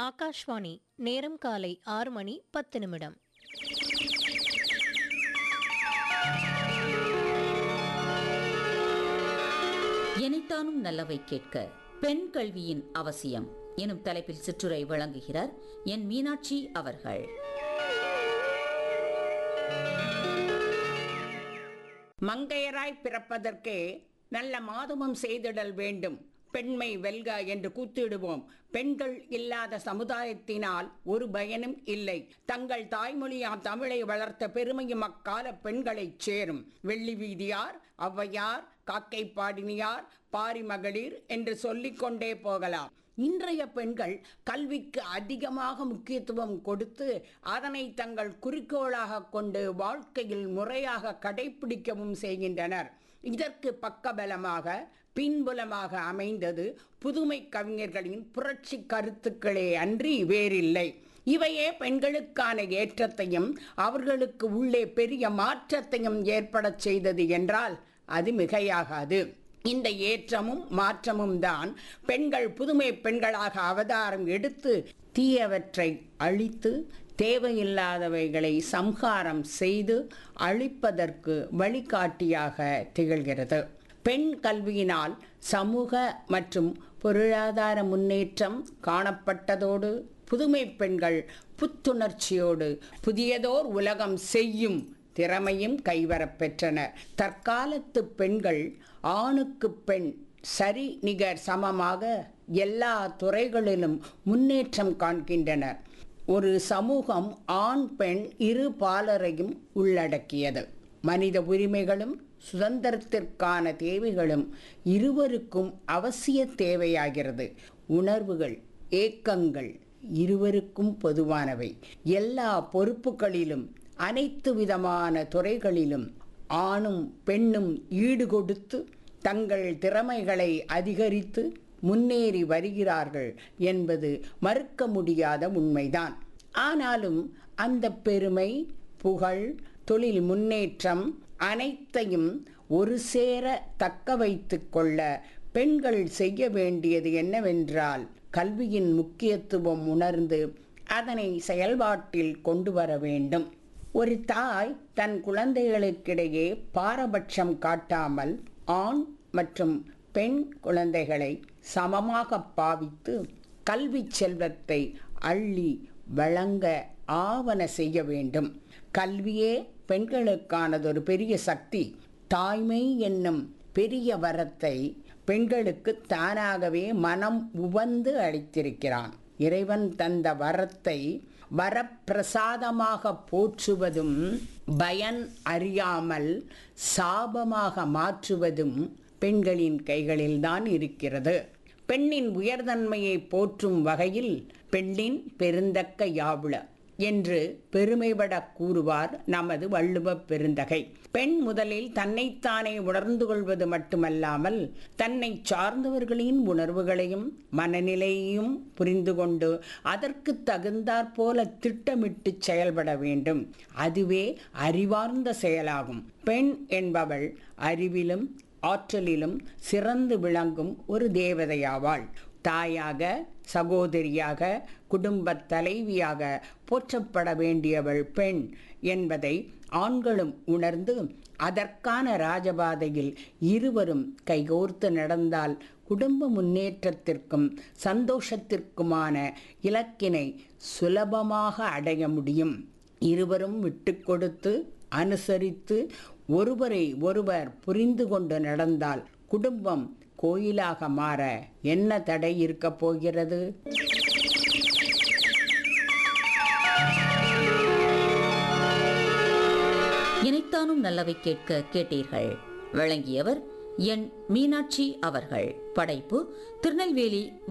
ஆகாஷ்வாணி. நேரம் காலை 6 மணி 10 நிமிடம். எனைத்தானும் நல்லவை கேட்க, பெண் கல்வியின் அவசியம் எனும் தலைப்பில் சிற்றுரை வழங்குகிறார் என் மீனாட்சி அவர்கள். மங்கையராய் பிறப்பதற்கே நல்ல மாதவம் செய்திடல் வேண்டும், பெண்மை வெல்க என்று கூத்திடுவோம். பெண்கள் இல்லாத சமுதாயத்தினால் ஒரு பயனும் இல்லை. தங்கள் தாய்மொழியாம் தமிழை வளர்த்த பெருமையும் அக்கால பெண்களைச் சேரும். வெள்ளி வீதியார், ஔவையார், காக்கை பாடினியார், பாரி மகளிர் என்று சொல்லிக்கொண்டே போகலாம். இன்றைய பெண்கள் கல்விக்கு அதிகமாக முக்கியத்துவம் கொடுத்து அதனை தங்கள் குறிக்கோளாக கொண்டு வாழ்க்கையில் முறையாக கடைபிடிக்கவும் செய்கின்றனர். இதற்கு பக்கபலமாக பின்புலமாக அமைந்தது புதுமை கவிஞர்களின் புரட்சி கருத்துக்களே அன்றி வேறில்லை. இவையே பெண்களுக்கான ஏற்றத்தையும் அவர்களுக்கு உள்ளே பெரிய மாற்றத்தையும் ஏற்படச் செய்தது என்றால் அது மிகையாகாது. இந்த ஏற்றமும் மாற்றமும் தான் பெண்கள் புதுமை பெண்களாக அவதாரம் எடுத்து தீயவற்றை அழித்து தேவையில்லாதவைகளை சம்ஹாரம் செய்து அழிப்பதற்கு வழிகாட்டியாக திகழ்கிறது. பெண் கல்வியினால் சமூக மற்றும் பொருளாதார முன்னேற்றம் காணப்பட்டதோடு புதுமை பெண்கள் புத்துணர்ச்சியோடு புதியதோர் உலகம் செய்யும் திறமையும் கைவரப்பெற்றனர். தற்காலத்து பெண்கள் ஆணுக்கு பெண் சரி நிகர் சமமாக எல்லா துறைகளிலும் முன்னேற்றம் காண்கின்றனர். ஒரு சமூகம் ஆண் பெண் இரு பாலரையும் உள்ளடக்கியது. மனித உரிமைகளும் சுதந்திரத்திற்கான தேவைகளும் இருவருக்கும் அவசிய தேவையாகிறது. உணர்வுகள், ஏக்கங்கள் இருவருக்கும் பொதுவானவை. எல்லா பொறுப்புகளிலும் அனைத்து விதமான துறைகளிலும் ஆணும் பெண்ணும் ஈடுகொடுத்து தங்கள் திறமைகளை அதிகரித்து முன்னேறி வருகிறார்கள் என்பது மறுக்க முடியாத உண்மைதான். ஆனாலும் அந்த பெருமை, புகழ், தொழில் முன்னேற்றம் அனைத்தையும் ஒரு சேர தக்க வைத்து கொள்ள பெண்கள் செய்ய வேண்டியது என்னவென்றால் கல்வியின் முக்கியத்துவம் உணர்ந்து அதனை செயல்பாட்டில் கொண்டு வர வேண்டும். ஒரு தாய் தன் குழந்தைகளுக்கிடையே பாரபட்சம் காட்டாமல் ஆண் மற்றும் பெண் குழந்தைகளை சமமாக பாவித்து கல்வி செல்வத்தை அள்ளி வழங்க ஆவன செய்ய வேண்டும். கல்வியே பெண்களுக்கானதொரு பெரிய சக்தி. தாய்மை என்னும் பெரிய வரத்தை பெண்களுக்கு தானாகவே மனம் உவந்து அளித்திருக்கிறான். இறைவன் தந்த வரத்தை வரப்பிரசாதமாக போற்றுவதும் பயன் அறியாமல் சாபமாக மாற்றுவதும் பெண்களின் கைகளில்தான் இருக்கிறது. பெண்ணின் உயர்தன்மையை போற்றும் வகையில் பெண்ணின் பெருந்தக்க யாவுள என்று பெருமைபட கூறுவார் நமது வள்ளுவ பெருந்தகை. பெண் முதலில் தன்னைத்தானே உணர்ந்து கொள்வது மட்டுமல்லாமல் தன்னை சார்ந்தவர்களின் உணர்வுகளையும் மனநிலையையும் புரிந்து கொண்டு அதற்கு தகுந்தாற்போல திட்டமிட்டு செயல்பட வேண்டும். அதுவே அறிவார்ந்த செயலாகும். பெண் என்பவள் அறிவிலும் ஆற்றலிலும் சிறந்து விளங்கும் ஒரு தேவதையாவாள். தாயாக, சகோதரியாக, குடும்பத் தலைவியாக போற்றப்பட வேண்டியவள் பெண் என்பதை ஆண்களும் உணர்ந்து அதற்கான ராஜபாதையில் இருவரும் கைகோர்த்து நடந்தால் குடும்ப முன்னேற்றத்திற்கும் சந்தோஷத்திற்குமான இலக்கினை சுலபமாக அடைய முடியும். இருவரும் விட்டு கொடுத்து அனுசரித்து ஒருவரை ஒருவர் புரிந்து கொண்டு நடந்தால் குடும்பம் கோயிலாக மாற என்ன தடை இருக்கப் போகிறது? இனைத்தானும் நல்லவை கேட்க கேட்டீர்கள். வழங்கியவர் என் மீனாட்சி அவர்கள். படைப்பு திருநெல்வேலி